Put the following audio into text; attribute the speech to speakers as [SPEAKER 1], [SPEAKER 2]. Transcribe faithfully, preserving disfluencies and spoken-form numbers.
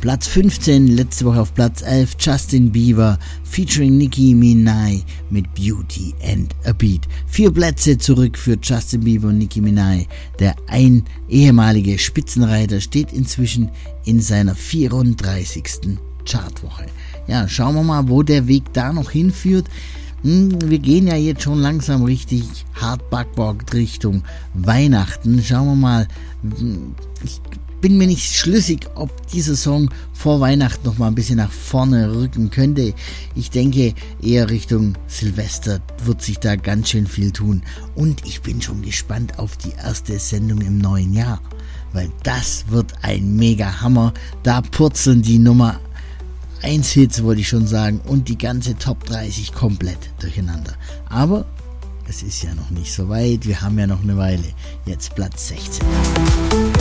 [SPEAKER 1] Platz fünfzehn, letzte Woche auf Platz elf, Justin Bieber featuring Nicki Minaj mit Beauty and a Beat. Vier Plätze zurück für Justin Bieber und Nicki Minaj. Der ein ehemalige Spitzenreiter steht inzwischen in seiner vierunddreißigsten Chartwoche. Ja, schauen wir mal, wo der Weg da noch hinführt. Wir gehen ja jetzt schon langsam richtig hart backward Richtung Weihnachten. Schauen wir mal. Ich bin mir nicht schlüssig, ob dieser Song vor Weihnachten noch mal ein bisschen nach vorne rücken könnte. Ich denke, eher Richtung Silvester wird sich da ganz schön viel tun. Und ich bin schon gespannt auf die erste Sendung im neuen Jahr, weil das wird ein mega Hammer. Da purzeln die Nummer eins Hits, wollte ich schon sagen, und die ganze Top dreißig komplett durcheinander. Aber es ist ja noch nicht so weit, wir haben ja noch eine Weile. Jetzt Platz sechzehn.